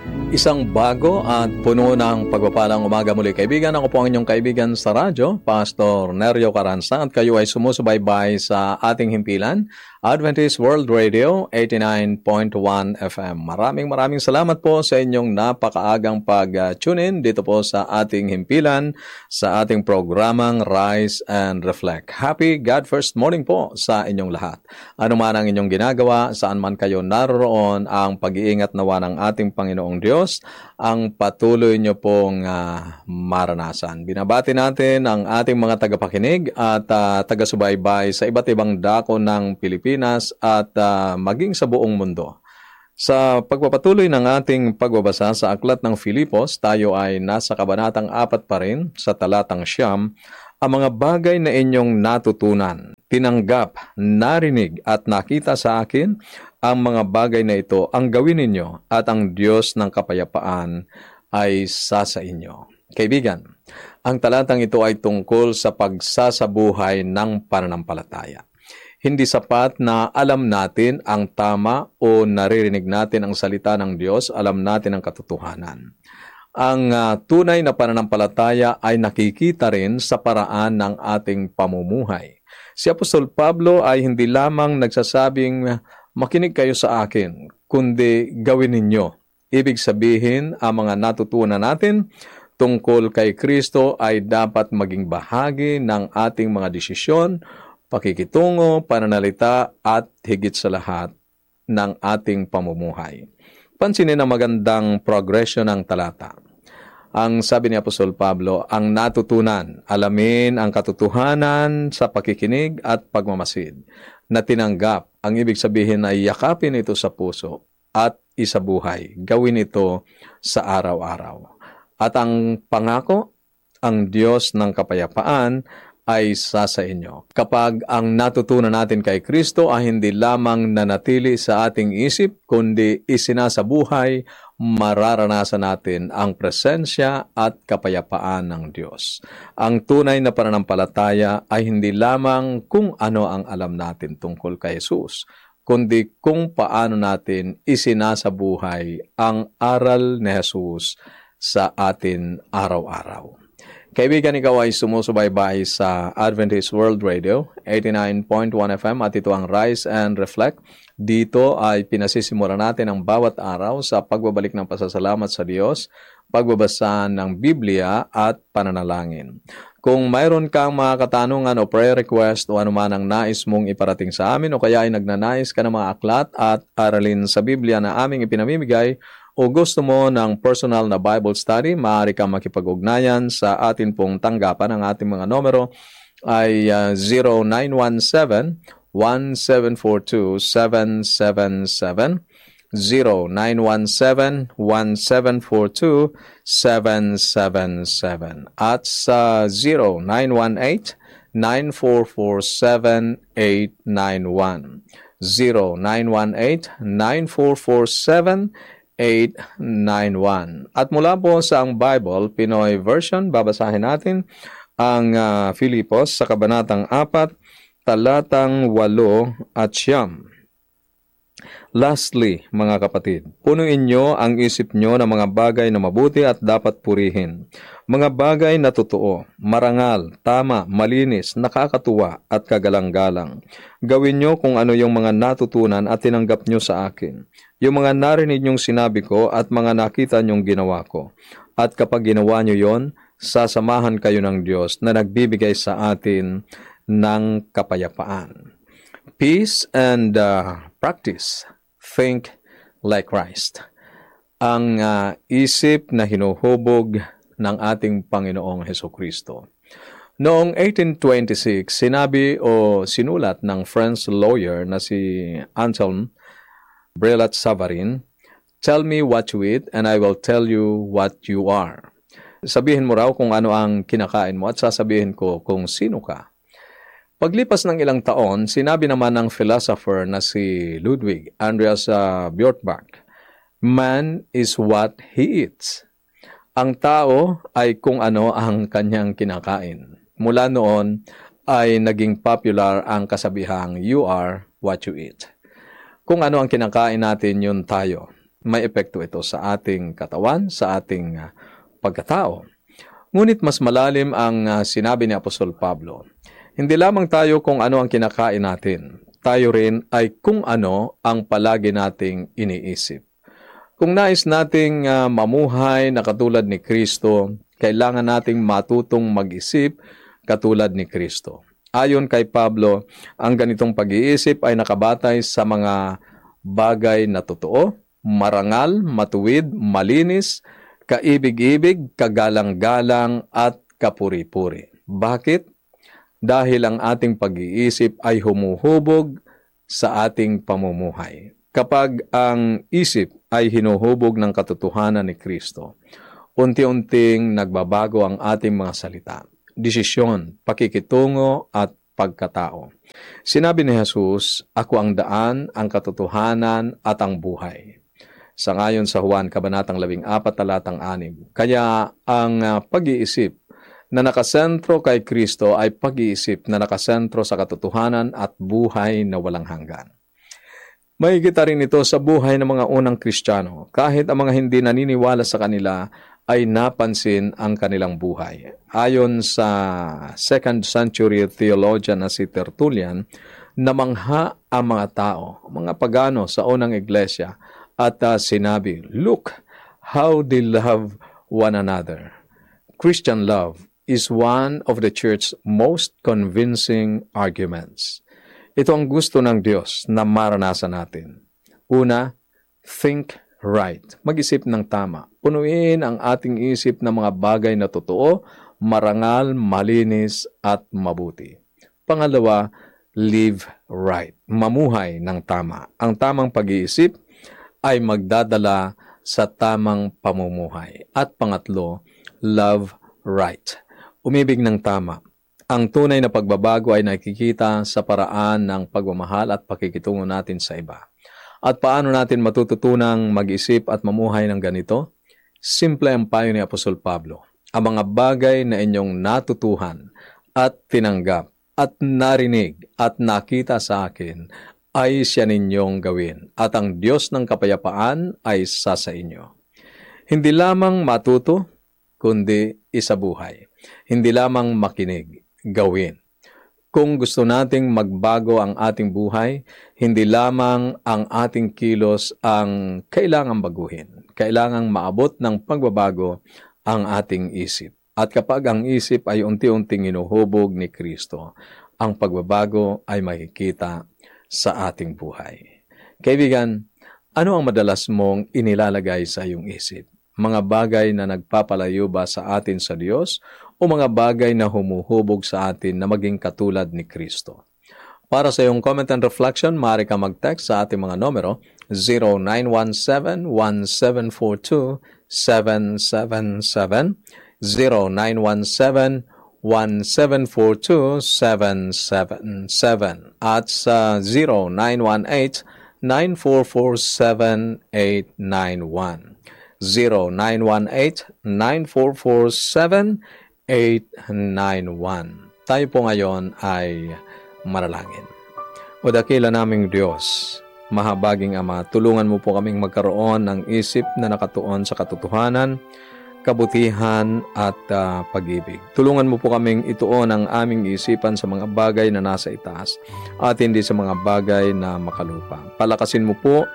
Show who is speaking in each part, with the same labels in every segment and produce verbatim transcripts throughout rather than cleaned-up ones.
Speaker 1: Isang bago at puno ng pagpapalang umaga muli, kaibigan. Ako po ang inyong kaibigan sa radyo, Pastor Nerio Caranza, at kayo ay sumusubaybay sa ating himpilan, Adventist World Radio eighty-nine point one F M. Maraming maraming salamat po sa inyong napakaagang pag-tune in dito po sa ating himpilan, sa ating programang Rise and Reflect. Happy God First Morning po sa inyong lahat. Ano man ang inyong ginagawa, saan man kayo naroon, ang pag-iingat nawa ng ating Panginoong Diyos ang patuloy nyo pong uh, maranasan. Binabati natin ang ating mga tagapakinig at uh, taga-subaybay sa iba't ibang dako ng Pilipinas at uh, maging sa buong mundo. Sa pagpapatuloy ng ating pagbabasa sa Aklat ng Filipos, tayo ay nasa kabanatang apat pa rin sa talatang siyam. Ang mga bagay na inyong natutunan, tinanggap, narinig at nakita sa akin, ang mga bagay na ito ang gawin ninyo at ang Diyos ng kapayapaan ay sasa inyo. Kaibigan, ang talatang ito ay tungkol sa pagsasabuhay ng pananampalataya. Hindi sapat na alam natin ang tama o naririnig natin ang salita ng Diyos, alam natin ang katotohanan. Ang uh, tunay na pananampalataya ay nakikita rin sa paraan ng ating pamumuhay. Si Apostol Pablo ay hindi lamang nagsasabing, makinig kayo sa akin, kundi gawin ninyo. Ibig sabihin, ang mga natutunan natin tungkol kay Kristo ay dapat maging bahagi ng ating mga desisyon, pakikitungo, pananalita at higit sa lahat ng ating pamumuhay. Pansinin ang magandang progression ng talata. Ang sabi ni Apostol Pablo, ang natutunan, alamin ang katotohanan sa pakikinig at pagmamasid, na tinanggap, ang ibig sabihin ay yakapin ito sa puso at isabuhay, gawin ito sa araw-araw. At ang pangako, ang Diyos ng kapayapaan ay sasa inyo. Kapag ang natutunan natin kay Kristo ay hindi lamang nanatili sa ating isip, kundi isinasabuhay, mararanasan natin ang presensya at kapayapaan ng Diyos. Ang tunay na pananampalataya ay hindi lamang kung ano ang alam natin tungkol kay Jesus, kundi kung paano natin isinasabuhay ang aral ni Jesus sa atin araw-araw. Kaibigan, ikaw ay sumusubaybay sa Adventist World Radio eighty-nine point one F M at ito ang Rise and Reflect. Dito ay pinasisimula natin ang bawat araw sa pagbabalik ng pasasalamat sa Diyos, pagbabasa ng Biblia at pananalangin. Kung mayroon kang mga katanungan o prayer request o anuman ang nais mong iparating sa amin o kaya ay nagnanais ka ng mga aklat at aralin sa Biblia na aming ipinamimigay, o gusto mo ng personal na Bible study, maaari kang makipag-ugnayan sa atin pong tanggapan. Ang ating mga numero ay uh, zero nine one seven, one seven four two, seven seven seven, zero nine one seven, one seven four two, seven seven seven, at sa zero nine one eight, nine four four seven, eight nine one, zero nine one eight, nine four four seven, eight nine one. At mula po sa ang Bible, Pinoy version, babasahin natin ang uh, Filipos sa kabanatang apat, talatang walo at siyam. Lastly, mga kapatid, punuin nyo ang isip nyo ng mga bagay na mabuti at dapat purihin. Mga bagay na totoo, marangal, tama, malinis, nakakatuwa at kagalang-galang. Gawin nyo kung ano yung mga natutunan at tinanggap nyo sa akin. Yung mga narinig nyong sinabi ko at mga nakita nyong ginawa ko. At kapag ginawa nyo yon, sasamahan kayo ng Diyos na nagbibigay sa atin ng kapayapaan. Peace and uh, practice. Think like Christ. Ang uh, isip na hinuhubog ng ating Panginoong Hesukristo. Noong eighteen twenty-six, sinabi o sinulat ng French lawyer na si Anselm Brillat-Savarin, "Tell me what you eat and I will tell you what you are." Sabihin mo raw kung ano ang kinakain mo at sasabihin ko kung sino ka. Paglipas ng ilang taon, sinabi naman ng philosopher na si Ludwig Andreas uh, Bjorkbach, "Man is what he eats." Ang tao ay kung ano ang kanyang kinakain. Mula noon ay naging popular ang kasabihang, "You are what you eat." Kung ano ang kinakain natin, yun tayo. may epekto ito sa ating katawan, sa ating uh, pagkatao. Ngunit mas malalim ang uh, sinabi ni Apostol Pablo. Hindi lamang tayo kung ano ang kinakain natin. Tayo rin ay kung ano ang palagi nating iniisip. Kung nais nating uh, mamuhay na katulad ni Kristo, kailangan nating matutong mag-isip katulad ni Kristo. Ayon kay Pablo, ang ganitong pag-iisip ay nakabatay sa mga bagay na totoo, marangal, matuwid, malinis, kaibig-ibig, kagalang-galang at kapuri-puri. Bakit? Dahil ang ating pag-iisip ay humuhubog sa ating pamumuhay. Kapag ang isip ay hinuhubog ng katotohanan ni Kristo, unti-unting nagbabago ang ating mga salita, desisyon, pakikitungo at pagkatao. Sinabi ni Jesus, "Ako ang daan, ang katotohanan at ang buhay." Sangayon sa Juan Kabanatang labing apat, talatang anim. Kaya ang uh, pag-iisip na nakasentro kay Kristo ay pag-iisip na nakasentro sa katotohanan at buhay na walang hanggan. Mahigit rin ito sa buhay ng mga unang Kristiyano, kahit ang mga hindi naniniwala sa kanila ay napansin ang kanilang buhay. Ayon sa second century theologian na si Tertullian, namangha ang mga tao, mga pagano sa unang iglesia, at uh, sinabi, "Look how they love one another." Christian love is one of the church's most convincing arguments. Ito ang gusto ng Diyos na maranasan natin. Una, think right. Mag-isip ng tama. Punuin ang ating isip ng mga bagay na totoo, marangal, malinis, at mabuti. Pangalawa, live right. Mamuhay ng tama. Ang tamang pag-iisip ay magdadala sa tamang pamumuhay. At pangatlo, love right. Umibig ng tama. Ang tunay na pagbabago ay nakikita sa paraan ng pagmamahal at pakikitungo natin sa iba. At paano natin matututunang mag-isip at mamuhay ng ganito? Simple ang payo ni Apostol Pablo. Ang mga bagay na inyong natutuhan at tinanggap at narinig at nakita sa akin ay siya ninyong gawin, at ang Diyos ng kapayapaan ay sa sa inyo. Hindi lamang matuto, kundi isabuhay. Hindi lamang makinig, gawin. Kung gusto nating magbago ang ating buhay, hindi lamang ang ating kilos ang kailangang baguhin. Kailangang maabot ng pagbabago ang ating isip. At kapag ang isip ay unti-unting inuhubog ni Kristo, ang pagbabago ay makikita sa ating buhay. Kaibigan, ano ang madalas mong inilalagay sa iyong isip? Mga bagay na nagpapalayo ba sa atin sa Diyos o mga bagay na humuhubog sa atin na maging katulad ni Kristo? Para sa iyong comment and reflection, maaari ka mag-text sa ating mga numero zero nine one seven, one seven four two, seven seven seven, zero nine one seven, one seven four two, seven seven seven at sa zero nine one eight, nine four four seven, eight nine one. zero nine one eight, nine four four seven, eight nine one. Tayo po ngayon ay manalangin. O dakila naming Diyos, mahabaging Ama, tulungan mo po kaming magkaroon ng isip na nakatuon sa katotohanan, kabutihan at uh, pag-ibig. Tulungan mo po kaming ituon ang aming isipan sa mga bagay na nasa itaas at hindi sa mga bagay na makalupa. Palakasin mo po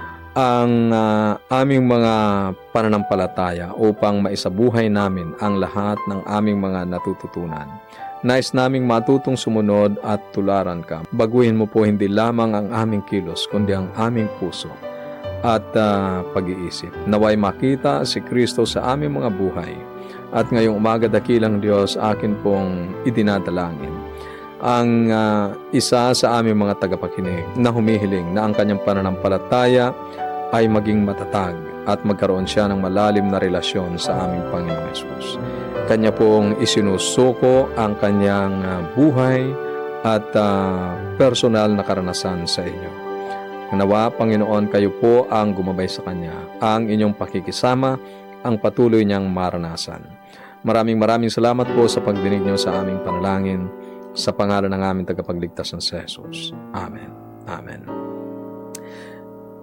Speaker 1: ang uh, aming mga pananampalataya upang maisabuhay namin ang lahat ng aming mga natututunan. Nais naming matutong sumunod at tularan ka. Baguhin mo po hindi lamang ang aming kilos, kundi ang aming puso at uh, pag-iisip. Naway makita si Kristo sa aming mga buhay. At ngayong umaga, dakilang Diyos, akin pong idinadalangin ang uh, isa sa aming mga tagapakinig na humihiling na ang kanyang pananampalataya ay maging matatag at magkaroon siya ng malalim na relasyon sa aming Panginoong Hesus. Kanya pong isinusuko ang kanyang uh, buhay at uh, personal na karanasan sa inyo. Nawa, Panginoon, kayo po ang gumabay sa Kanya, ang inyong pakikisama, ang patuloy niyang maranasan. Maraming maraming salamat po sa pagdinig niyo sa aming panalangin, sa pangalan ng aming tagapagligtas na si Jesus. Amen. Amen.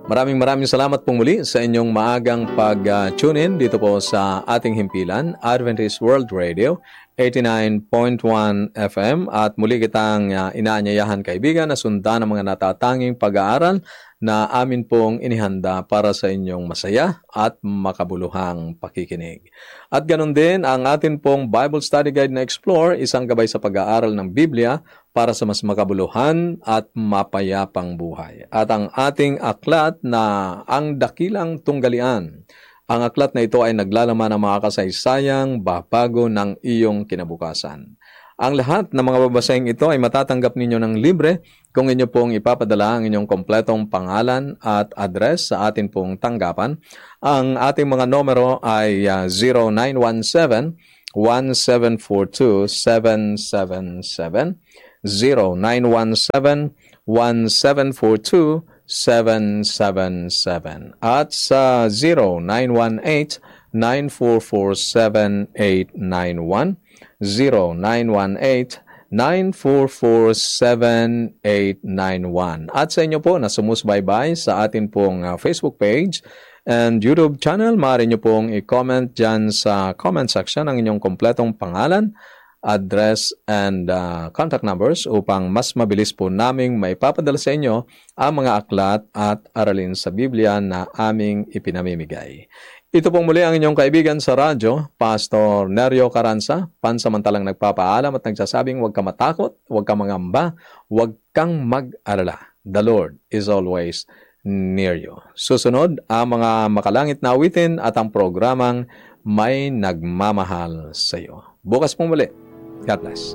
Speaker 1: Maraming maraming salamat pong muli sa inyong maagang pag-tune in dito po sa ating himpilan, Adventist World Radio, eighty-nine point one F M, at muli kitang uh, inaanyayahan kaibigan na sundan ang mga natatanging pag-aaral na amin pong inihanda para sa inyong masaya at makabuluhang pakikinig. At ganun din ang atin pong Bible Study Guide na Explore, isang gabay sa pag-aaral ng Biblia para sa mas makabuluhan at mapayapang buhay. At ang ating aklat na Ang Dakilang Tunggalian. Ang aklat na ito ay naglalaman ng mga kasaysayang babago ng iyong kinabukasan. Ang lahat ng mga babasahing ito ay matatanggap ninyo ng libre kung inyo pong ipapadala ang inyong kompletong pangalan at address sa atin pong tanggapan. Ang ating mga numero ay uh, zero nine one seven, one seven four two, seven seven seven, zero nine one seven, one seven four two, seven seven seven, at sa zero nine one eight, nine four four seven eight nine one, zero nine one eight, nine four four seven eight nine one. At sa inyo po na sumusubaybay sa atin pong uh, Facebook page and YouTube channel, maaari nyo pong i-comment dyan sa comment section ang inyong kompletong pangalan, address, and uh, contact numbers upang mas mabilis po naming maipapadala sa inyo ang mga aklat at aralin sa Biblia na aming ipinamimigay. Ito pong muli ang inyong kaibigan sa radyo, Pastor Nerio Caranza, pansamantalang nagpapaalam at nagsasabing huwag ka matakot, huwag ka mangamba, huwag kang mag-alala. The Lord is always near you. Susunod ang mga makalangit na awitin at ang programang May Nagmamahal sa iyo. Bukas pong muli. God bless.